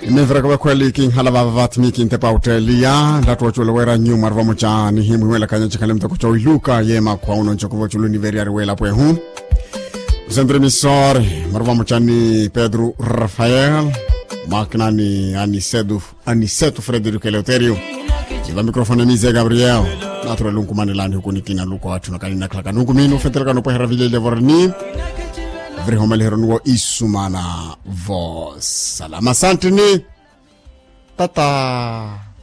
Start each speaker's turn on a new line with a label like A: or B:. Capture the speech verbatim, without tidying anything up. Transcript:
A: Nevra kwa kweli king halava vatmi kinte pautelia ndatu wachule wera nyuma rwa mocha ni himu wela kanya chikale mta kucho iluka yema kwa uno nchoko wachulu ni veri arwela pwe hu Zendre misor marwa mocha ni Pedro Rafael makna ni Anisedu Anisetu Frederico Eleuterio Iva mikrofone mize Gabriel Natro lunku manilani huku nikina luko watu nakani naklaka nungu minu fetelka nupo hera vile levorni Vri malihero nuo isumana vos. Salama santini. Tata.